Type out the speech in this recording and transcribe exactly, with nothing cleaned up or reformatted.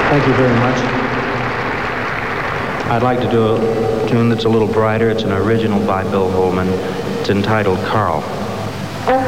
Thank you very much. I'd like to do a tune that's a little brighter. It's an original by Bill Holman. It's entitled Carl.